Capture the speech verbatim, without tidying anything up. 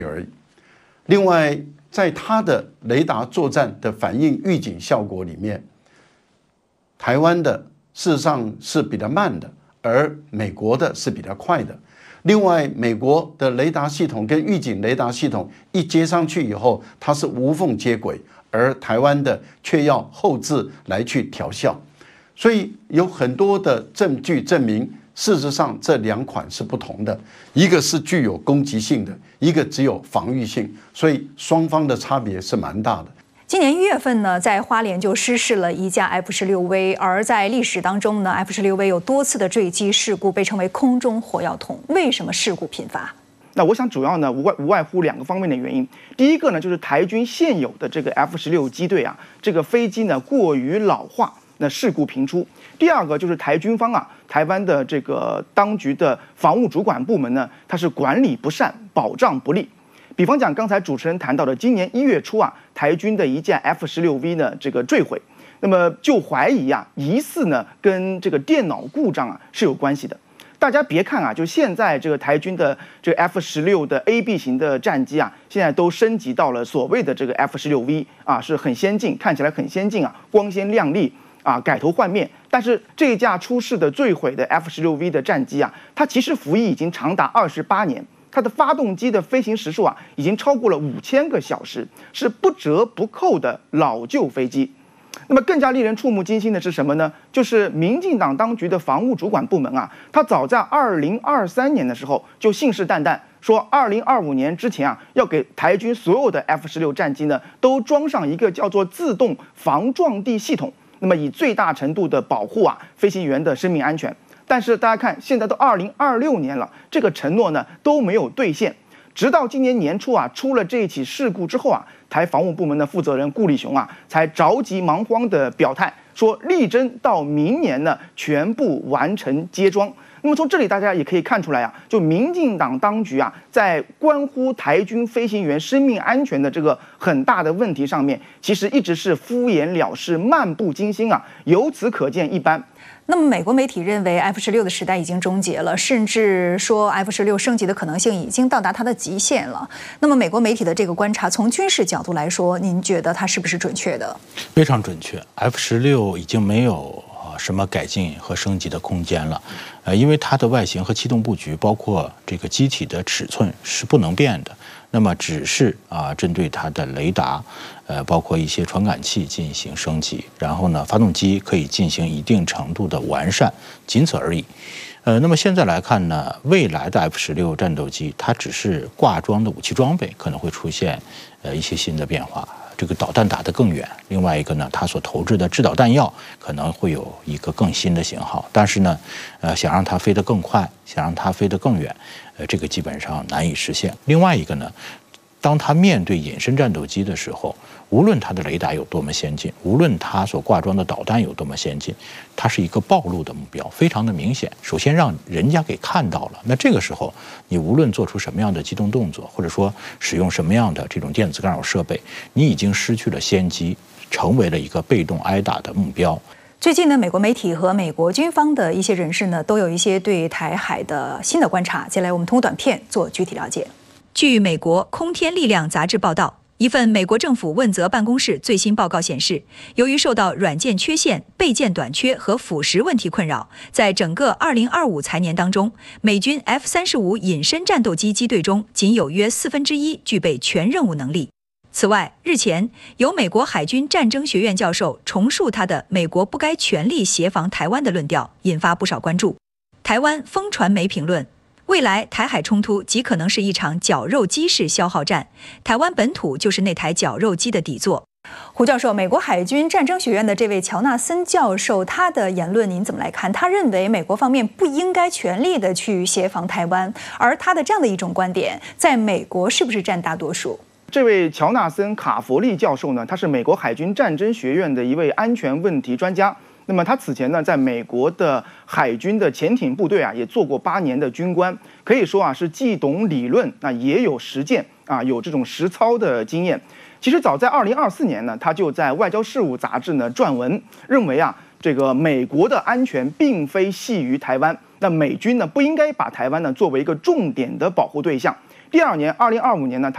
而已。另外，在它的雷达作战的反应预警效果里面，台湾的事实上是比较慢的，而美国的是比较快的。另外，美国的雷达系统跟预警雷达系统一接上去以后，它是无缝接轨，而台湾的却要后置来去调校。所以有很多的证据证明，事实上这两款是不同的，一个是具有攻击性的，一个只有防御性，所以双方的差别是蛮大的。 今年一月份呢，在花莲就失事了一架 F 十六 V， 而在历史当中呢 ，F 十六 V 有多次的坠机事故，被称为空中火药桶。为什么事故频发？ 那我想主要呢无外无外乎两个方面的原因。第一个呢，就是台军现有的这个 F 十六 机队啊，这个飞机呢过于老化，那事故频出。第二个就是台军方啊，台湾的这个当局的防务主管部门呢，它是管理不善，保障不力。比方讲，刚才主持人谈到的，今年一月初啊，台军的一架 F 十六 V 呢这个坠毁，那么就怀疑啊，疑似呢跟这个电脑故障啊是有关系的。大家别看啊，就现在这个台军的这个 F 十六 的 A B 型的战机啊，现在都升级到了所谓的这个 F 十六 V 啊，是很先进，看起来很先进啊，光鲜亮丽啊，改头换面。但是这一架出事的坠毁的 F 十六 V 的战机啊，它其实服役已经长达二十八年。它的发动机的飞行时数啊，已经超过了五千个小时，是不折不扣的老旧飞机。那么更加令人触目惊心的是什么呢？就是民进党当局的防务主管部门啊，他早在二零二三年的时候就信誓旦旦说，二零二五年之前啊，要给台军所有的 F 十六 战机呢，都装上一个叫做自动防撞地系统，那么以最大程度的保护啊飞行员的生命安全。但是大家看，现在都二零二六年了，这个承诺呢都没有兑现。直到今年年初啊，出了这一起事故之后啊，台防务部门的负责人顾立雄啊，才着急忙慌的表态说，力争到明年呢全部完成接装。那么从这里大家也可以看出来啊，就民进党当局啊，在关乎台军飞行员生命安全的这个很大的问题上面，其实一直是敷衍了事、漫不经心啊，由此可见一斑。 那么，美国媒体认为 F 十六 的时代已经终结了，甚至说 F 十六 升级的可能性已经到达它的极限了。那么，美国媒体的这个观察，从军事角度来说，您觉得它是不是准确的？ 非常准确 ，F 十六 已经没有什么改进和升级的空间了，呃，因为它的外形和气动布局，包括这个机体的尺寸是不能变的。那么只是啊，针对它的雷达，呃，包括一些传感器进行升级，然后呢，发动机可以进行一定程度的完善，仅此而已。呃，那么现在来看呢，未来的 F 十六 战斗机，它只是挂装的武器装备可能会出现呃一些新的变化。这个导弹打得更远，另外一个呢，它所投掷的制导弹药可能会有一个更新的型号，但是呢，呃，想让它飞得更快，想让它飞得更远，呃，这个基本上难以实现。另外一个呢，当它面对隐身战斗机的时候，无论它的雷达有多么先进，无论它所挂装的导弹有多么先进，它是一个暴露的目标，非常的明显。首先让人家给看到了，那这个时候你无论做出什么样的机动动作，或者说使用什么样的这种电子干扰设备，你已经失去了先机，成为了一个被动挨打的目标。 最近呢，美国媒体和美国军方的一些人士呢，都有一些对台海的新的观察。接下来我们通过短片做具体了解。据美国空天力量杂志报道，一份美国政府问责办公室最新报告显示，由于受到软件缺陷、备件短缺和腐蚀问题困扰，在整个二零二五财年当中，美军 F 三十五 隐身战斗机机队中仅有约四分之一具备全任务能力。此外，日前由美国海军战争学院教授重述他的美国不该全力协防台湾的论调，引发不少关注。台湾风传媒评论，未来台海冲突极可能是一场绞肉机式消耗战，台湾本土就是那台绞肉机的底座。胡教授，美国海军战争学院的这位乔纳森教授，他的言论您怎么来看？他认为美国方面不应该全力的去协防台湾，而他的这样的一种观点，在美国是不是占大多数？ 这位乔纳森·卡佛利教授呢，他是美国海军战争学院的一位安全问题专家。那么他此前呢，在美国的海军的潜艇部队啊，也做过八年的军官，可以说啊是既懂理论啊，也有实践啊，有这种实操的经验。其实早在二零二四年呢，他就在《外交事务》杂志呢撰文，认为啊，这个美国的安全并非系于台湾，那美军呢不应该把台湾呢作为一个重点的保护对象。第二年，二零二五年呢，他